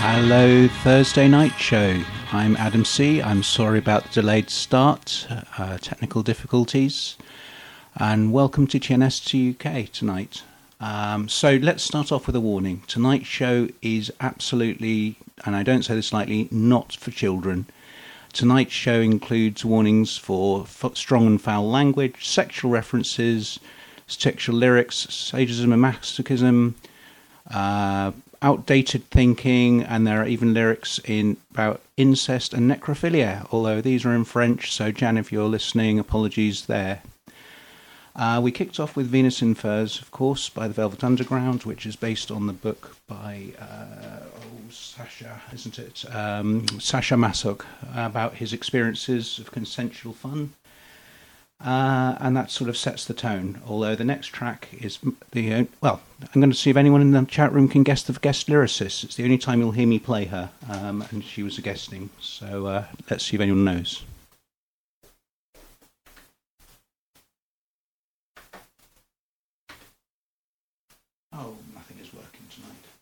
Hello, Thursday night show. I'm Adam C. I'm sorry about the delayed start, technical difficulties, and welcome to TNS UK tonight. So let's start off with a warning. Tonight's show is absolutely, and I don't say this lightly, not for children. Tonight's show includes warnings for strong and foul language, sexual references, sexual lyrics, sadism and masochism, outdated thinking, and there are even lyrics about incest and necrophilia, although these are in French, so Jan, if you're listening, apologies there. We kicked off with Venus in Furs, of course, by the Velvet Underground, which is based on the book by Sasha, isn't it? Sasha Massock, about his experiences of consensual fun. And that sort of sets the tone. Although the next track is I'm going to see if anyone in the chat room can guess the guest lyricist. It's the only time you'll hear me play her, and she was a guesting. So let's see if anyone knows. Oh, nothing is working tonight.